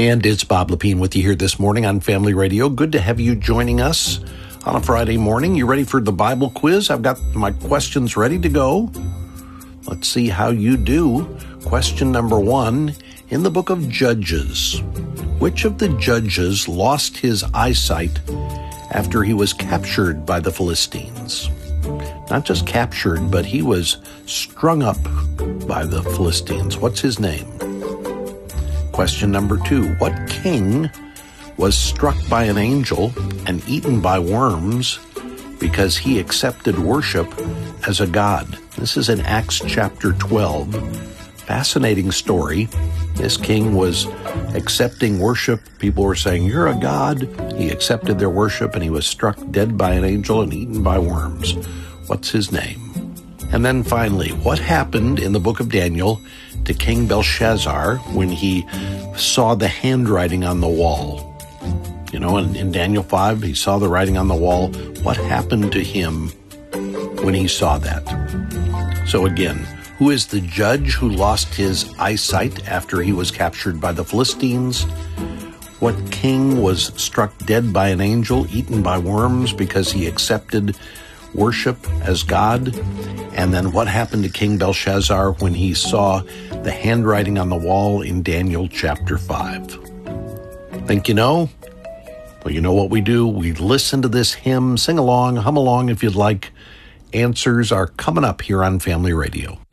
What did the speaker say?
And it's Bob Lepine with you here this morning on Family Radio. Good to have you joining us on a Friday morning. You ready for the Bible quiz? I've got my questions ready to go. Let's see how you do. Question number 1. In the book of Judges, which of the judges lost his eyesight after he was captured by the Philistines? Not just captured, but he was strung up by the Philistines. What's his name? Question number 2. What king was struck by an angel and eaten by worms because he accepted worship as a god? This is in Acts chapter 12. Fascinating story. This king was accepting worship. People were saying, "You're a god." He accepted their worship and he was struck dead by an angel and eaten by worms. What's his name? And then finally, what happened in the book of Daniel to King Belshazzar when he saw the handwriting on the wall? You know, in Daniel 5, he saw the writing on the wall. What happened to him when he saw that? So again, who is the judge who lost his eyesight after he was captured by the Philistines? What king was struck dead by an angel, eaten by worms because he accepted worship as God? And then what happened to King Belshazzar when he saw the handwriting on the wall in Daniel chapter 5? Think you know? Well, you know what we do? We listen to this hymn, sing along, hum along if you'd like. Answers are coming up here on Family Radio.